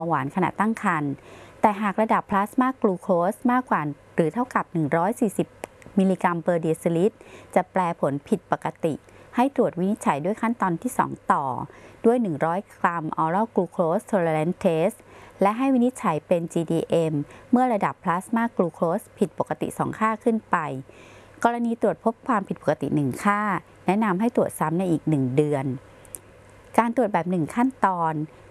หวานขณะตั้งครรภ์แต่หากระดับพลาสมากลูโคสมากกว่าหรือเท่ากับ140มิลลิกรัมเปอร์เดซิลิตรจะแปลผลผิดปกติให้ตรวจวินิจฉัยด้วยขั้นตอนที่2ต่อด้วย100กรัม Oral Glucose Tolerance Test และให้วินิจฉัยเป็น GDM เมื่อระดับพลาสมากลูโคสผิดปกติ2ค่าขึ้นไปกรณีตรวจพบความผิดปกติ1ค่าแนะนำให้ตรวจซ้ำในอีก1เดือนการตรวจแบบ1ขั้นตอน